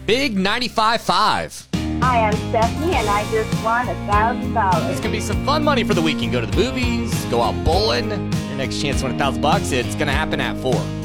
Big 95.5. Hi, I'm Stephanie, and I just won $1,000. It's going to be some fun money for the weekend. Go to the movies, go out bowling. Your next chance to win $1,000, it's going to happen at 4.